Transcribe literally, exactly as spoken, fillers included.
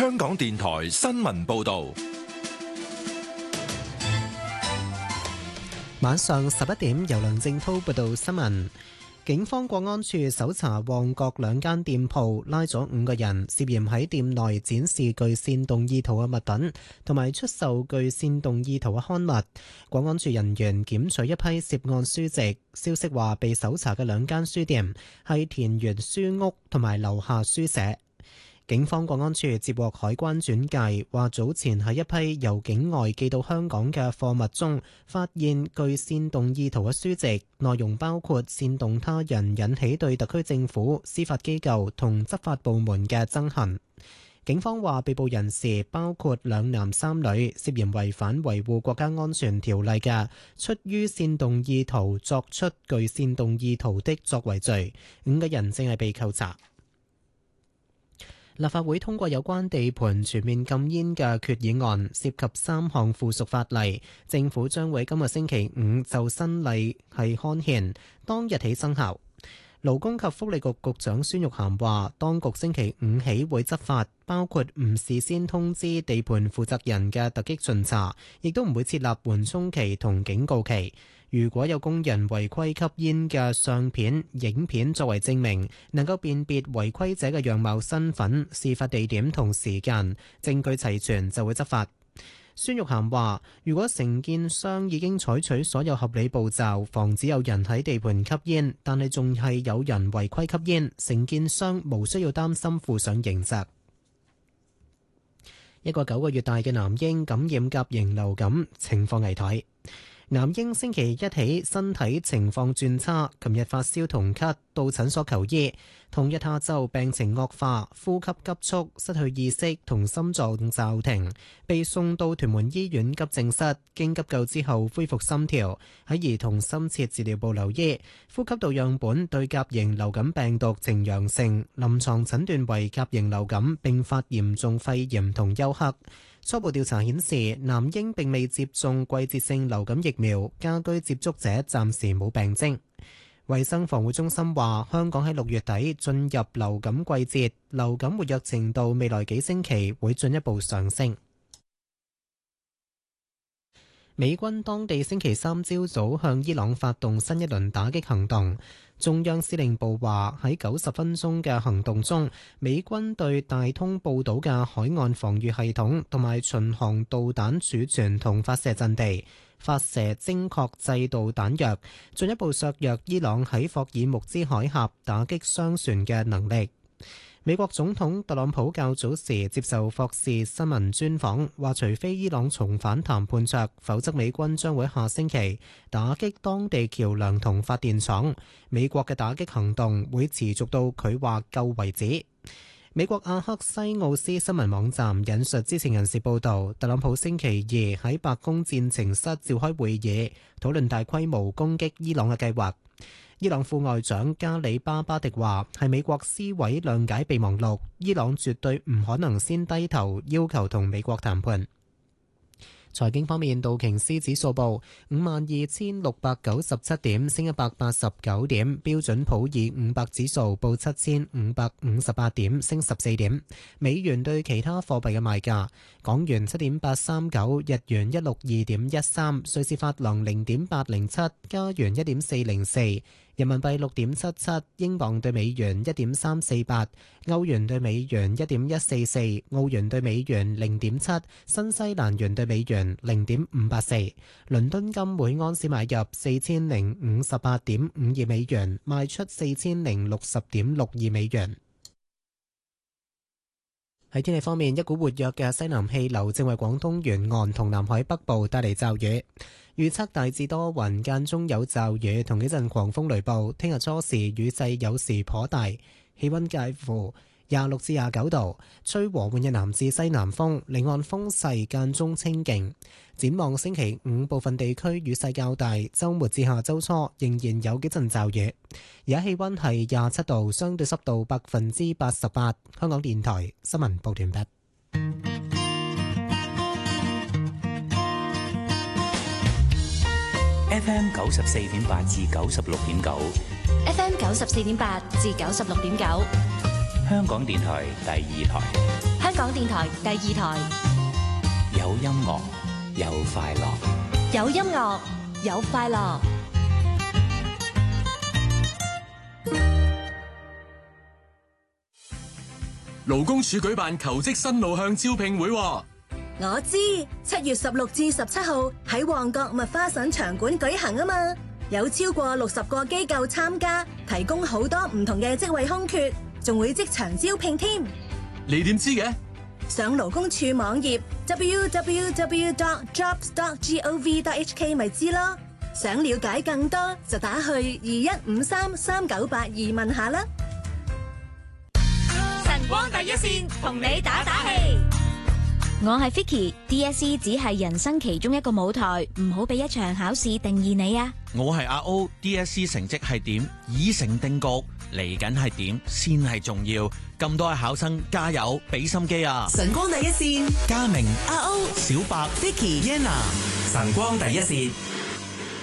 香港電台新聞報道。 晚上十一點，由梁正濤報道新聞。警方國安處搜查旺角兩間店鋪，拉咗五個人，涉嫌喺店內展示具煽動意圖嘅物品，同埋出售具煽動意圖嘅刊物。國安處人員檢取一批涉案書籍。消息話，被搜查嘅兩間書店係田園書屋同埋樓下書社。警方國安處接獲海關轉介，話早前喺一批由境外寄到香港嘅貨物中，發現具煽動意圖嘅書籍，內容包括煽動他人引起對特區政府、司法機構同執法部門嘅憎恨。警方話，被捕人士包括兩男三女，涉嫌違反維護國家安全條例嘅，出於煽動意圖作出具煽動意圖的作為罪。五個人正係被扣查。立法會通過有關地盤全面禁煙嘅決議案，涉及三項附屬法例，政府將會今個星期五就新例係刊憲，當日起生效。勞工及福利局局長孫玉菡話，當局星期五起會執法，包括唔事先通知地盤負責人嘅突擊巡查，亦都唔會設立緩衝期同警告期。如果有工人違規吸煙嘅相片、影片作為證明，能夠辨別違規者嘅樣貌、身份、事發地點同時間，證據齊全就會執法。孫玉菡話，如果承建商已經採取所有合理步驟，防止有人喺地盤吸煙，但係仲係有人違規吸煙，承建商無需要擔心負上刑責。一個九個月大嘅男嬰感染甲型流感，情況危殆。男嬰星期一起身體情況轉差，琴日發燒同咳，到診所求醫。同日下晝病情惡化，呼吸急促，失去意識同心臟驟停，被送到屯門醫院急症室，經急救之後恢復心跳，喺兒童深切治療部留醫。呼吸道樣本對甲型流感病毒呈陽性，臨床診斷為甲型流感並發嚴重肺炎同休克。初步調查顯示，男嬰並未接種季節性流感疫苗，家居接觸者暫時冇病徵。衛生防護中心話，香港喺六月底進入流感季節，流感活躍程度未來幾星期會進一步上升。美軍當地星期三朝早向伊朗發動新一輪打擊行動。中央司令部話，喺九十分鐘嘅行動中，美軍對大通報島嘅海岸防禦系統同埋巡航導彈儲存同發射陣地發射精確制導彈藥，進一步削弱伊朗喺霍爾木茲海峽打擊商船嘅能力。美國總統特朗普較早時接受霍士新聞專訪，話除非伊朗重返談判桌，否則美軍將會下星期打擊當地橋樑同發電廠。美國嘅打擊行動會持續到佢話夠為止。美國阿克西奧斯新聞網站引述知情人士報道，特朗普星期二喺白宮戰情室召開會議，討論大規模攻擊伊朗嘅計劃。伊朗副外長加里巴巴迪話，係美國撕毀諒解備忘錄，伊朗絕對唔可能先低頭要求同美國談判。財經方面，道瓊斯指數報五萬二千六百九十七點，升一百八十九點；標準普爾五百指數報七千五百五十八點，升十四點。美元對其他貨幣嘅賣價：港元七點八三九，日元一六二點一三，瑞士法郎零點八零七，加元一點四零四。人民幣六點七七，英鎊對美元一點三四八，歐元對美元一點一四四，澳元對美元零點七，新西蘭元對美元零點五八四。倫敦金每安士買入四千零五十八點五二美元，賣出四千零六十點六二美元。喺天氣方面，一股活躍嘅西南氣流正為廣東沿岸同南海北部帶嚟驟雨。預測大致多雲，間中有驟雨同幾陣狂風雷暴。聽日初時雨勢有時頗大，氣溫介乎廿六至廿九度，吹和緩嘅南至西南風，離岸風勢間中清勁。展望星期五，部分地區雨勢較大，週末至下週初仍然有幾陣驟雨。而家氣溫係廿七度，相對濕度百分之八十八。香港電台新聞報完畢。 F M 九十四點八至九十六點九 ，F M 九十四點八至九十六點九， 香港電台第二台。 港電台第二台。 有音樂，有快樂。 有音樂，有快樂。 勞工處舉辦求職新路向招聘會。 我知，七月十六至十七號喺旺角麥花臣場館舉行啊嘛，有超過六十個機構參加，提供好多唔同嘅職位空缺，仲會即場招聘添。 你點知嘅？ 上勞工處網頁 double-u double-u double-u dot jobs dot gov dot h k 咪知咯。想了解更多就打去二一五三三九八二問下啦。 晨光第一線同你打打氣。 我係 Vicky，D S E 只係人生其中一個舞台，唔好俾一場考試定義你啊！ 我係阿 O，D S E 成績係點已成定局，嚟緊係點先係重要。咁多位考生加油，俾心機啊！ 晨光第一線， 嘉明、 阿 O、 小白、 Vicky、Yenna， 晨光第一線。